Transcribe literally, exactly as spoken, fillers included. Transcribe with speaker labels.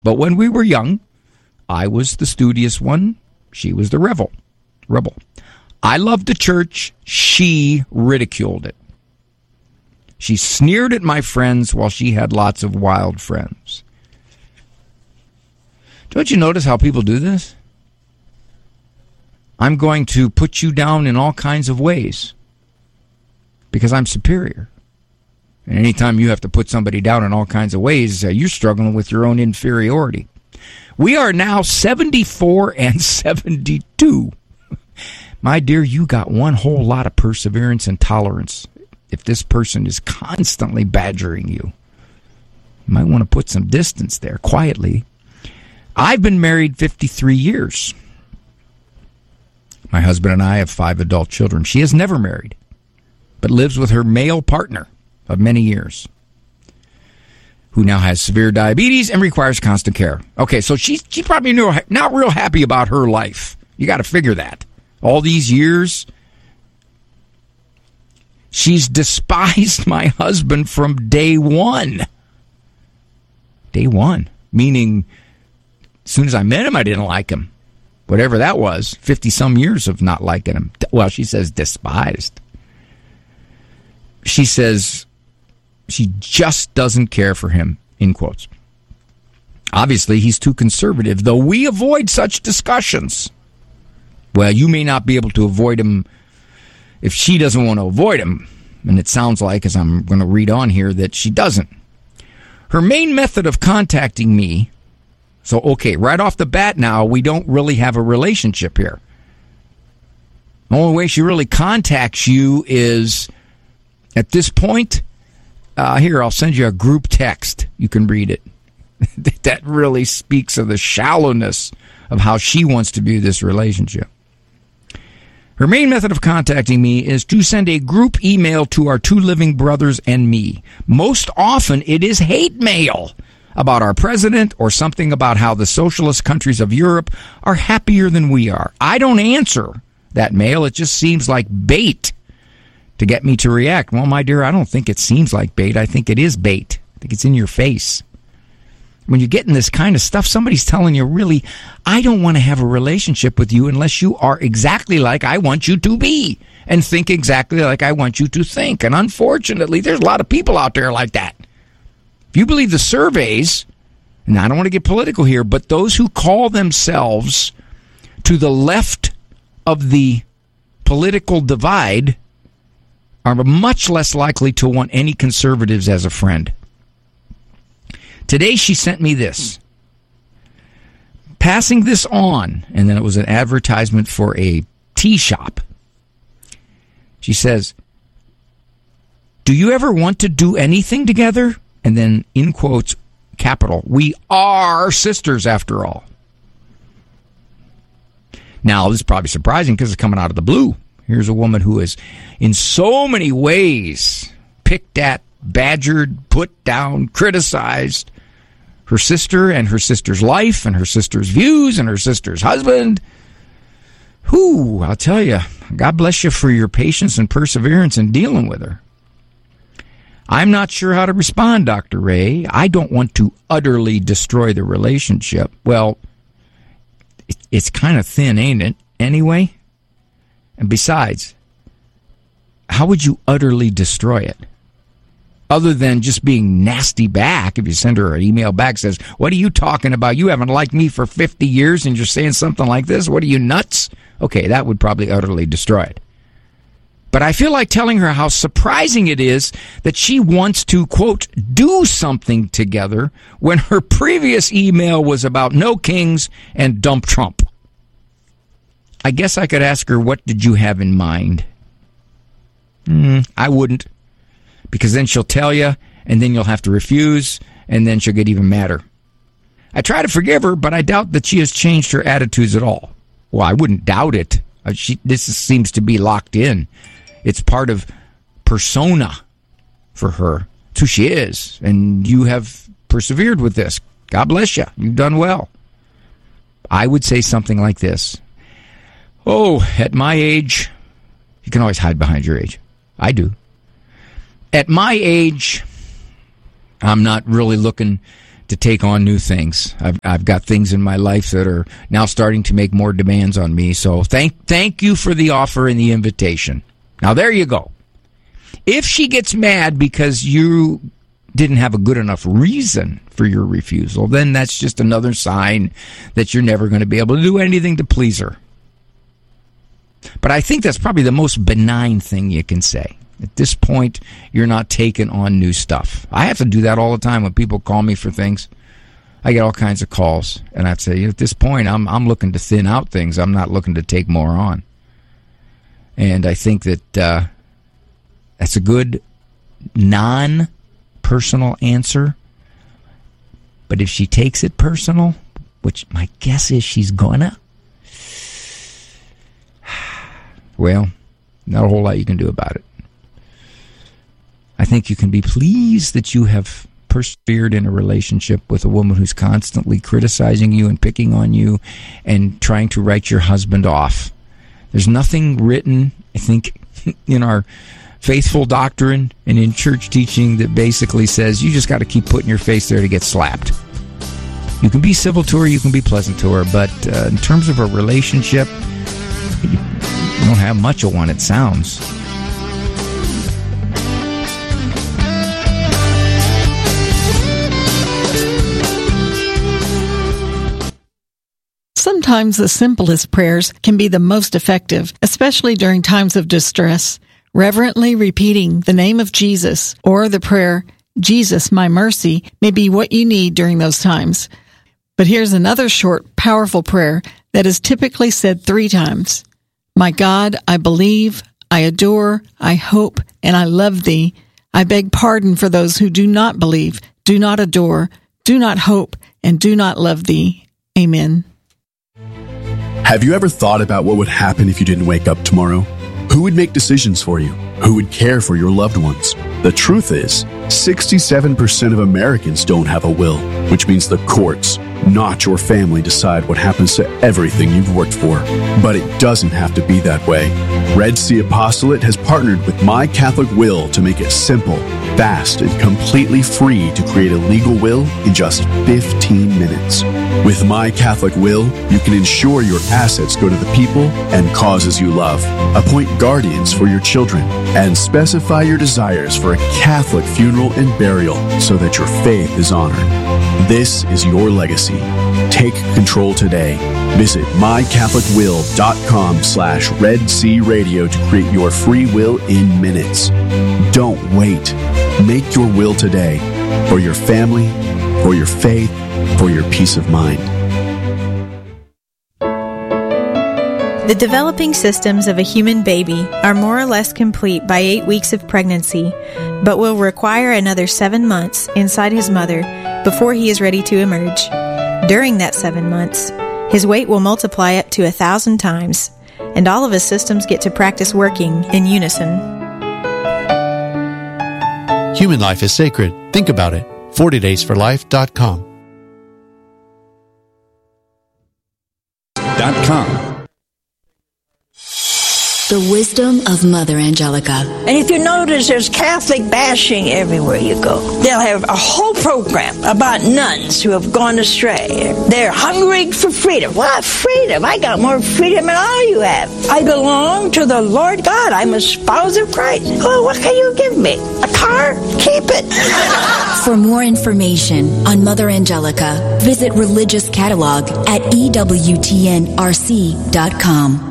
Speaker 1: But when we were young, I was the studious one. She was the rebel. Rebel. I loved the church. She ridiculed it. She sneered at my friends while she had lots of wild friends. Don't you notice how people do this? I'm going to put you down in all kinds of ways because I'm superior. And anytime you have to put somebody down in all kinds of ways, uh, you're struggling with your own inferiority. We are now seventy-four and seventy-two. My dear, you got one whole lot of perseverance and tolerance. If this person is constantly badgering you, you might want to put some distance there quietly. I've been married fifty-three years. My husband and I have five adult children. She is never married, but lives with her male partner of many years, who now has severe diabetes and requires constant care. Okay, so she's, she's probably not real happy about her life. You got to figure that. All these years, she's despised my husband from day one. Day one, meaning as soon as I met him, I didn't like him. Whatever that was, fifty-some years of not liking him. Well, she says despised. She says she just doesn't care for him, in quotes. Obviously, he's too conservative, though we avoid such discussions. Well, you may not be able to avoid him if she doesn't want to avoid him. And it sounds like, as I'm going to read on here, that she doesn't. Her main method of contacting me, so, okay, right off the bat now, we don't really have a relationship here. The only way she really contacts you is, at this point, uh, here, I'll send you a group text. You can read it. That really speaks of the shallowness of how she wants to view this relationship. Her main method of contacting me is to send a group email to our two living brothers and me. Most often, it is hate mail about our president or something about how the socialist countries of Europe are happier than we are. I don't answer that mail. It just seems like bait to get me to react. Well, my dear, I don't think it seems like bait. I think it is bait. I think it's in your face. When you're getting this kind of stuff, somebody's telling you, really, I don't want to have a relationship with you unless you are exactly like I want you to be and think exactly like I want you to think. And unfortunately, there's a lot of people out there like that. If you believe the surveys, and I don't want to get political here, but those who call themselves to the left of the political divide are much less likely to want any conservatives as a friend. Today she sent me this. Passing this on, and then it was an advertisement for a tea shop. She says, do you ever want to do anything together? And then, in quotes, capital, we are sisters after all. Now, this is probably surprising because it's coming out of the blue. Here's a woman who is, in so many ways, picked at, badgered, put down, criticized her sister and her sister's life and her sister's views and her sister's husband. Whew, I'll tell you, God bless you for your patience and perseverance in dealing with her. I'm not sure how to respond, Doctor Ray. I don't want to utterly destroy the relationship. Well, it's kind of thin, ain't it? Anyway? And besides, how would you utterly destroy it? Other than just being nasty back, if you send her an email back that says, what are you talking about? You haven't liked me for fifty years and you're saying something like this? What are you, nuts? Okay, that would probably utterly destroy it. But I feel like telling her how surprising it is that she wants to, quote, do something together when her previous email was about no kings and dump Trump. I guess I could ask her, what did you have in mind? Mm, I wouldn't, because then she'll tell you, and then you'll have to refuse, and then she'll get even madder. I try to forgive her, but I doubt that she has changed her attitudes at all. Well, I wouldn't doubt it. Uh, she, this is, seems to be locked in. It's part of persona for her. It's who she is. And you have persevered with this. God bless you. You've done well. I would say something like this. Oh, at my age, you can always hide behind your age. I do. At my age, I'm not really looking to take on new things. I've I've got things in my life that are now starting to make more demands on me. So thank thank you for the offer and the invitation. Now there you go. If she gets mad because you didn't have a good enough reason for your refusal, then that's just another sign that you're never going to be able to do anything to please her. But I think that's probably the most benign thing you can say. At this point, you're not taking on new stuff. I have to do that all the time when people call me for things. I get all kinds of calls, and I'd say, at this point, I'm I'm looking to thin out things. I'm not looking to take more on. And I think that uh, that's a good non-personal answer. But if she takes it personal, which my guess is she's gonna, well, not a whole lot you can do about it. I think you can be pleased that you have persevered in a relationship with a woman who's constantly criticizing you and picking on you and trying to write your husband off. There's nothing written, I think, in our faithful doctrine and in church teaching that basically says you just got to keep putting your face there to get slapped. You can be civil to her, you can be pleasant to her, but uh, in terms of a relationship, you don't have much of one, it sounds.
Speaker 2: Sometimes the simplest prayers can be the most effective, especially during times of distress. Reverently repeating the name of Jesus or the prayer, Jesus, my mercy, may be what you need during those times. But here's another short, powerful prayer that is typically said three times. My God, I believe, I adore, I hope, and I love thee. I beg pardon for those who do not believe, do not adore, do not hope, and do not love thee. Amen.
Speaker 3: Have you ever thought about what would happen if you didn't wake up tomorrow? Who would make decisions for you? Who would care for your loved ones? The truth is, sixty-seven percent of Americans don't have a will, which means the courts, not your family, decide what happens to everything you've worked for. But it doesn't have to be that way. Red Sea Apostolate has partnered with My Catholic Will to make it simple, fast, and completely free to create a legal will in just fifteen minutes. With My Catholic Will, you can ensure your assets go to the people and causes you love, appoint guardians for your children, and specify your desires for a Catholic funeral and burial so that your faith is honored. This is your legacy. Take control today. Visit mycatholicwill.com slash Red Sea Radio to create your free will in minutes. Don't wait. Make your will today for your family, for your faith, for your peace of mind.
Speaker 4: The developing systems of a human baby are more or less complete by eight weeks of pregnancy, but will require another seven months inside his mother before he is ready to emerge. During that seven months, his weight will multiply up to a thousand times, and all of his systems get to practice working in unison.
Speaker 5: Human life is sacred. Think about it. forty days for life dot com.
Speaker 3: Dot com.
Speaker 6: The wisdom of Mother Angelica.
Speaker 7: And if you notice, there's Catholic bashing everywhere you go. They'll have a whole program about nuns who have gone astray. They're hungry for freedom. What freedom? I got more freedom than all you have. I belong to the Lord God. I'm a spouse of Christ. Oh, what can you give me? A car? Keep it.
Speaker 6: For more information on Mother Angelica, visit Religious Catalog at E W T N R C dot com.